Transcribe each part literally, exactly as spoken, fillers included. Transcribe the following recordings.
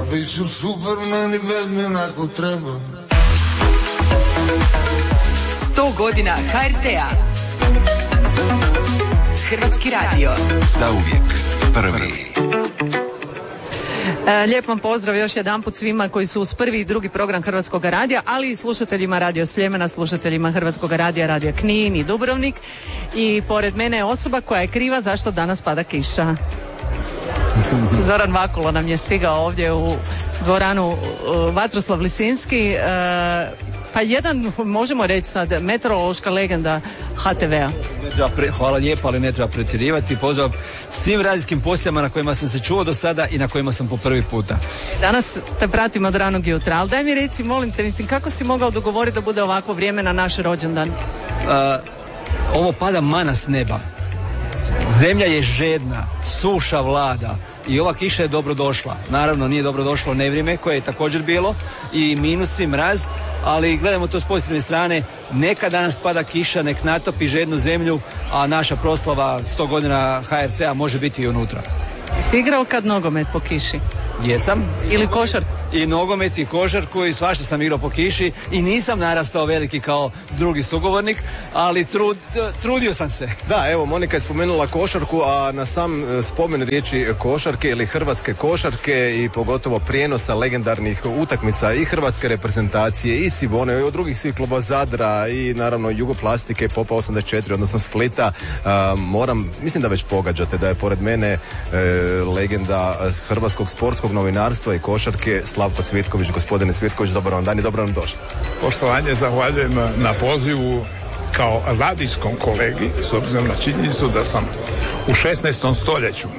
bit ću Superman i Batman ako treba. Sto godina ha er te-a. Hrvatski radio. Zauvijek prvi. Lijep vam pozdrav još jedanput svima koji su uz prvi i drugi program Hrvatskog radija, ali i slušateljima Radio Sljemena, slušateljima Hrvatskog radija, Radija Knin i Dubrovnik. I pored mene je osoba koja je kriva zašto danas pada kiša. Zoran Vakulo nam je stigao ovdje u dvoranu uh, Vatroslav Lisinski. Uh, pa jedan, možemo reći sad, meteorološka legenda ha te ve-a. Hvala lijepo, ali ne treba pretjerivati. Pozdrav svim radijskim postajama na kojima sam se čuo do sada i na kojima sam po prvi puta. Danas te pratimo od ranog jutra, ali daj mi reci, molim te, mislim, kako si mogao dogovoriti da bude ovakvo vrijeme na naš rođendan? Uh, ovo pada mana s neba. Zemlja je žedna, suša vlada i ova kiša je dobro došla. Naravno, nije dobro došlo nevrijeme koje je također bilo i minusi, mraz, ali gledamo to s pozitivne strane. Neka danas pada kiša, nek natopi žednu zemlju, a naša proslava sto godina ha er te-a može biti i unutra. Si igrao kad nogomet po kiši? Jesam. Ili košarku? I nogomet i košarku i svašta sam igrao po kiši i nisam narastao veliki kao drugi sugovornik, ali trud, trudio sam se. Da, evo, Monika je spomenula košarku, a na sam spomen riječi košarke ili hrvatske košarke i pogotovo prijenosa legendarnih utakmica i hrvatske reprezentacije i Cibone i od drugih svih kluba, Zadra i naravno Jugoplastike, Popa osamdeset četiri, odnosno Splita, a, moram, mislim da već pogađate da je pored mene e, legenda hrvatskog sportskog novinarstva i košarke Slavko Cvitković. Gospodine Cvitković, dobar vam dan i dobro nam došli. Poštovanje, zahvaljujem na pozivu kao radijskom kolegi, s obzirom na činjenicu da sam u šesnaestom stoljeću.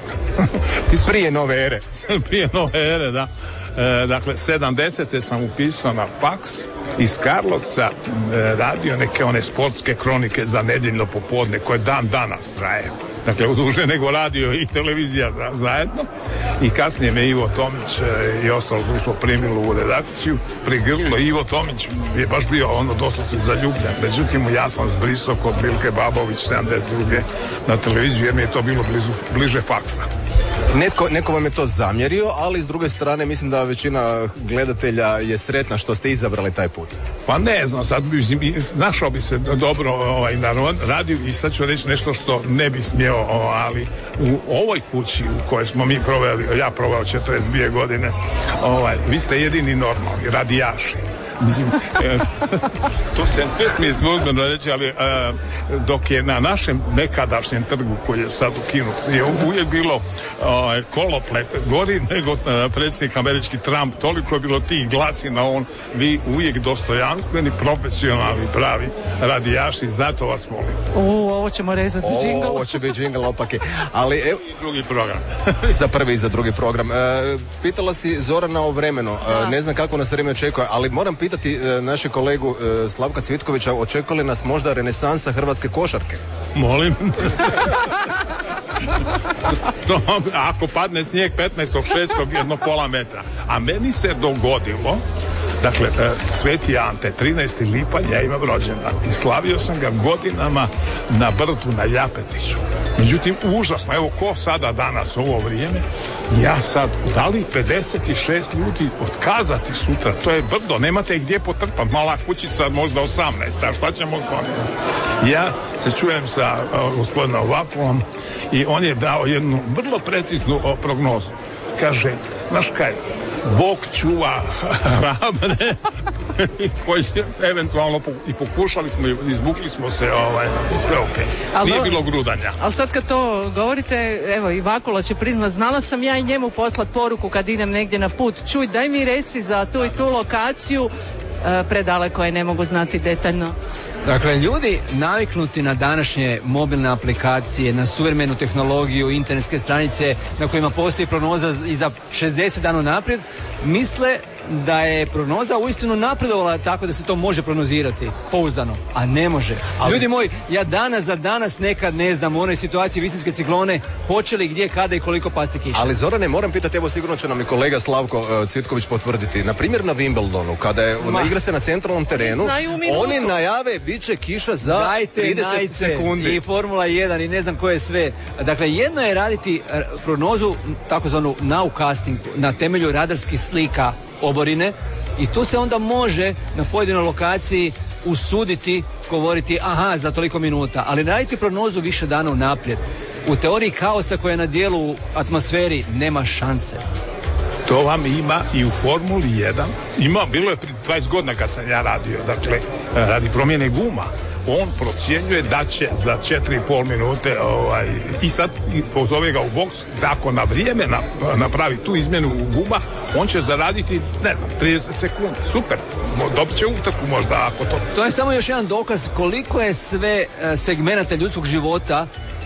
Prije nove ere. Prije nove ere, da. E, dakle, sedamdesete sam upisao na faks iz Karlovca, e, radio neke one sportske kronike za nedjeljno popodne koje dan danas traje. Dakle, duže nego radio i televizija zajedno. I kasnije me Ivo Tomić e, i ostalo društvo primilo u redakciju, prigrlilo. Ivo Tomić je baš bio ono doslovce zaljubljen. Međutim, ja sam zbrisao kod Vilke Babović sedamdeset druge na televiziju jer mi je to bilo blizu, bliže faksa. Netko, neko vam je to zamjerio, ali s druge strane mislim da većina gledatelja je sretna što ste izabrali taj put. Pa ne znam, sad bi, našao bi se dobro ovaj, na radiju i sad ću reći nešto što ne bi smio, ali u ovoj kući u kojoj smo mi proveli, ja proveo četrdeset dvije godine, ovaj, vi ste jedini normalni radijaši. Mislim, e, to se ne smije službeno reći, ali e, dok je na našem nekadašnjem trgu koji je sad ukinut, je uvijek bilo e, koloplet gori nego e, predsjednik američki Trump, toliko je bilo tih glasina, on, vi uvijek dostojanstveni, profesionalni, pravi radijaši, zato vas molim. U, ovo ćemo rezati džingl. Ovo će biti džingl opake, ali evo, drugi program. Za prvi i za drugi program. E, pitala si Zorana o vremenu, e, ne znam kako nas vrijeme očekuje, ali moram pitati e, naše kolegu e, Slavka Cvitkovića, očekuje li nas možda renesansa hrvatske košarke? Molim. To, ako padne snijeg petnaestog šestog jedno pola metra. A meni se dogodilo, dakle, Sveti Ante, trinaesti lipanj, ja imam rođendan i slavio sam ga godinama na Brdu na Japetiću. Međutim, užasno, evo ko sada danas u ovo vrijeme, ja sad, da li pedeset šest ljudi otkazati sutra, to je brdo, nemate ih gdje potrpati, mala kućica možda osamnaest, a šta ćemo s vama? Ja se čujem sa uh, gospodinom Vakulom i on je dao jednu vrlo preciznu uh, prognozu. Kaže, znaš kaj, Bog čuva hrabre koji eventualno i pokušali smo, izbukli smo se, ovaj, sve ok. Nije do... bilo grudanja. Ali sad kad to govorite, evo i Vakula će priznat, znala sam ja i njemu poslat poruku kad idem negdje na put. Čuj, daj mi reci za tu i tu lokaciju, e, predaleko je, ne mogu znati detaljno. Dakle, ljudi naviknuti na današnje mobilne aplikacije, na suvremenu tehnologiju, internetske stranice na kojima postoji prognoza i za šezdeset dana naprijed, misle da je prognoza uistinu napredovala tako da se to može prognozirati pouzdano, a ne može. Ali... Ljudi moji, ja danas za danas nekad ne znam u onoj situaciji visinske ciklone hoće li gdje, kada i koliko pasti kiša. Ali Zorane, moram pitati, evo sigurno će nam i kolega Slavko uh, Cvitković potvrditi. Na primjer na Wimbledonu, kada je Ma. igra se na centralnom terenu, oni najave bit će kiša za Dajte trideset najce, sekundi. I Formula jedan i ne znam koje sve. Dakle, jedno je raditi prognozu takozvanu nowcasting na temelju radarskih slika oborine i tu se onda može na pojedinoj lokaciji usuditi, govoriti aha za toliko minuta, ali raditi prognozu više dana unaprijed. U teoriji kaosa koja je na dijelu u atmosferi nema šanse. To vam ima i u Formuli jedan. Ima, bilo je prije dvadeset godina kad sam ja radio, dakle, radi promjene guma. On procjenjuje da će za četiri i pol minute ovaj, i sad pozove ga u boks, da ako na vrijeme na, napravi tu izmjenu guma, on će zaraditi, ne znam, trideset sekundi. Super, dobit će utrku možda ako to... To je samo još jedan dokaz koliko je sve segmenata ljudskog života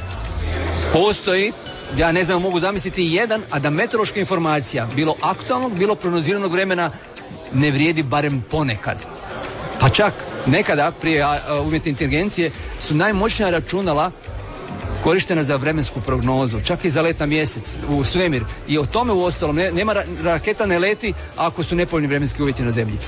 postoji. Ja ne znam, mogu zamisliti jedan, a da meteorološka informacija, bilo aktualnog, bilo prognoziranog vremena, ne vrijedi barem ponekad. Pa čak nekada prije umjetne inteligencije su najmoćnija računala korištena za vremensku prognozu, čak i za let na mjesec u svemir. I o tome uostalom ne, nema raketa ne leti ako su nepovoljni vremenski uvjeti na zemlji.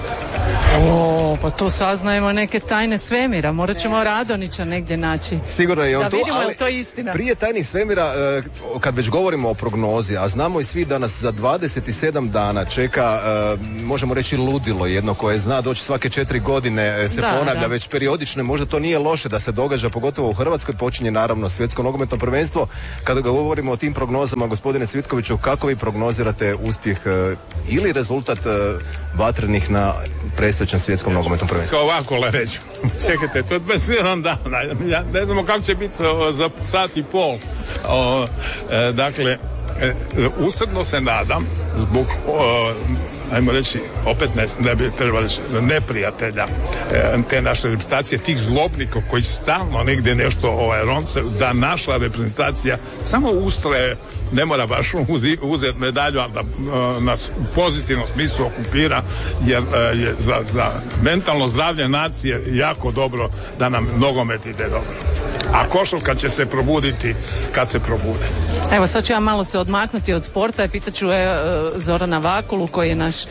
O, pa tu saznajemo neke tajne svemira. Morat ćemo Radonića negdje naći. Sigurno je on da tu, vidimo, ali to je istina. Prije tajnih svemira, kad već govorimo o prognozi, a znamo i svi da nas za dvadeset sedam dana čeka, možemo reći ludilo jedno koje zna doći svake četiri godine, se da, ponavlja da. već periodično, možda to nije loše da se događa, pogotovo u Hrvatskoj, počinje naravno svjetsko nogometno prvenstvo. Kada govorimo o tim prognozama, gospodine Cvitkoviću, kako vi prognozirate uspjeh ili rezultat vatrenih na predstojećem svjetskom nogometnom prvenstvu? Kao ovako le reći, čekajte, to je dvadeset sedam dana, ja ne znamo kako će biti o, za sat i pol. O, e, dakle, e, usredno se nadam zbog, o, ajmo reći, opet ne, ne bi trebali reći, neprijatelja e, te naše reprezentacije, tih zlobnikov koji stalno negdje nešto ovaj, ronce, da naša reprezentacija samo ustraje, ne mora baš uzeti medalju, ali da uh, nas u pozitivnom smislu okupira, jer uh, je za, za mentalno zdravlje nacije jako dobro da nam nogomet ide dobro. A košarka će se probuditi kad se probude. Evo, sad ću ja malo se odmaknuti od sporta i pitat ću e, Zorana Vakulu, koji je naš e,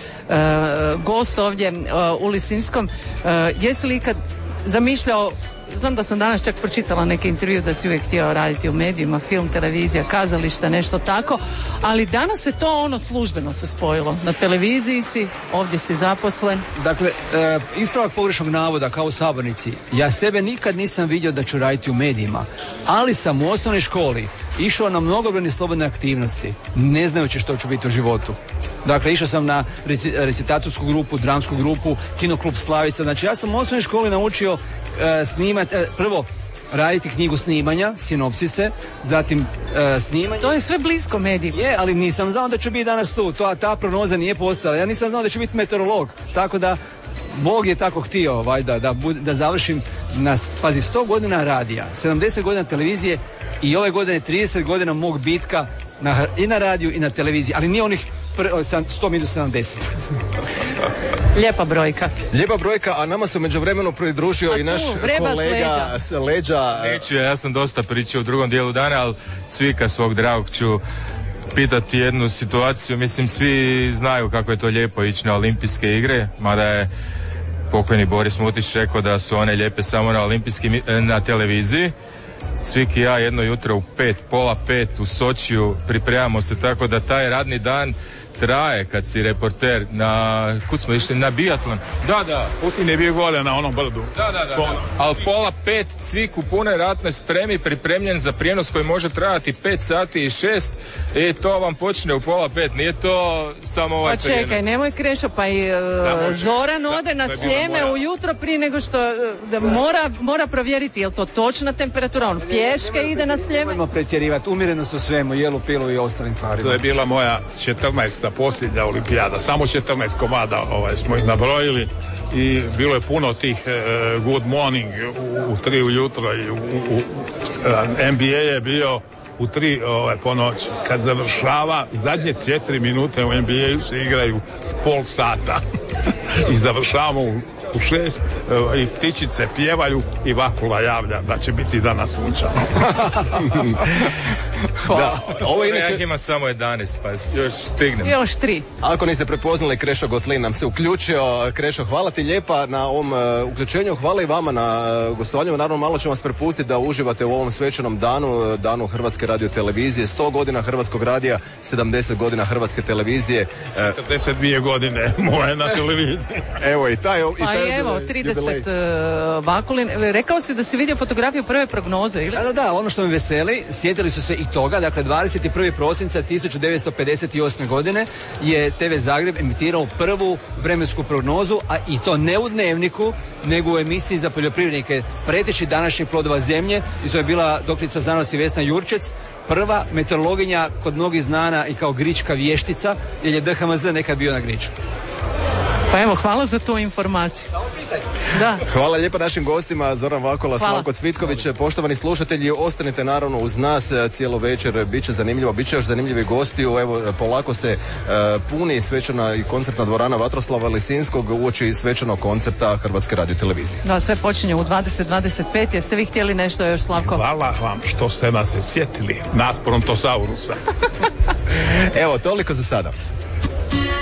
gost ovdje e, u Lisinskom. E, jesi li ikad zamišljao, znam da sam danas čak pročitala neki intervju da si uvijek htio raditi u medijima, film, televizija, kazališta, nešto tako, ali danas se to ono službeno se spojilo. Na televiziji si, ovdje si zaposlen. Dakle, e, ispravak pogrešnog navoda kao u sabornici. Ja sebe nikad nisam vidio da ću raditi u medijima, ali sam u osnovnoj školi išao na mnogobrojne slobodne aktivnosti, ne znajući što ću biti u životu. Dakle, išao sam na reci, recitatorsku grupu, dramsku grupu, kinoklub Slavica. Znači, ja sam u osnovnoj školi naučio e, snimati, e, prvo raditi knjigu snimanja, sinopsise, zatim e, snimanje. To je sve blisko mediju. Je, ali nisam znao da ću biti danas tu. To, ta prognoza nije postojala. Ja nisam znao da ću biti meteorolog. Tako da, Bog je tako htio, valjda, da, da završim na, pazi, sto godina radija, sedamdeset godina televizije i ove godine trideset godina mog bitka na, i na radiju i na televiziji, ali nije onih sto minus sedamdeset. Lijepa brojka. Lijepa brojka, a nama se u međuvremenu pridružio i naš kolega s leđa. Neću, ja sam dosta pričao u drugom dijelu dana, ali Cvika svog dragog ću pitati jednu situaciju. Mislim, svi znaju kako je to lijepo ići na olimpijske igre, mada je pokojni Boris Mutić rekao da su one lijepe samo na olimpijskim, na televiziji. Cvik i ja jedno jutro u pet, pola pet u Sočiju pripremamo se tako da taj radni dan traje kad si reporter na, kud smo išli, na biatlon. Da, da, Putin je bio gore na onom brdu. Da, da, da, da. Ali pola pet, Cvik u punoj ratnoj spremi, pripremljen za prijenos koji može trajati pet sati i šest i to vam počne u pola pet, nije to samo ovaj pa čekaj, prijenos. Nemoj Krešo, pa i uh, Zoran ode na Sljeme ujutro prije nego što da mora, mora provjeriti je li to točna temperatura, on pješke ide na Sljeme. Nemojmo pretjerivati, umjerenost u svemu, jelu, pilu i ostalim stvarima. To je bila moja četrnaesta posljednja olimpijada, samo četrnaest komada ovaj, smo ih nabrojili i bilo je puno tih uh, good morning u, u tri ujutro i u, u, u, N B A je bio u tri ove, po noći. Kad završava, zadnje četiri minute u N B A-u se igraju s pol sata. I završavamo u, u šest e, i ptičice pjevaju i Vakula javlja da će biti danas sunčano. Da, ovo je inače... Ja ima samo jedanaest, pa još stignem. Još tri. Ako niste prepoznali, Krešo Gotlin nam se uključio. Krešo, hvala ti lijepa na ovom uh, uključenju, hvala i vama na uh, gostovanju. Naravno, malo ćemo vas prepustiti da uživate u ovom svečanom danu, danu Hrvatske radiotelevizije. sto godina Hrvatskog radija, sedamdeset godina Hrvatske televizije. Uh, četrdeset dvije godine moje na televiziji. Evo i taj, i Pa taj evo, jubilej. trideset uh, Vakulin. Rekao si da si vidio fotografiju prve prognoze, ili? Da, da, da, ono što me veseli, sjetili su se i toga, dakle dvadeset prvog prosinca tisuću devetsto pedeset osme. godine je T V Zagreb emitirao prvu vremensku prognozu, a i to ne u Dnevniku, nego u emisiji za poljoprivrednike Preteći današnjih plodova zemlje, i to je bila doktorica znanosti Vesna Jurčec, prva meteorologinja kod mnogih znana i kao grička vještica, jer je D H M Z nekad bio na griču. Pa evo, hvala za tu informaciju. Da. Hvala lijepa našim gostima, Zoran Vakula, Hvala. Slavko Cvitković. Poštovani slušatelji, ostanite naravno uz nas cijelo večer, bit će zanimljivo, bit će još zanimljivi gostiju. Evo, polako se uh, puni svečana i koncertna dvorana Vatroslava Lisinskog uoči svečanog koncerta Hrvatske radiotelevizije. Da, sve počinje u dvadeset dvadeset pet. Jeste vi htjeli nešto još, Slavko? Hvala vam što ste nas se sjetili, nas Prontosaurusa. Evo, toliko za sada.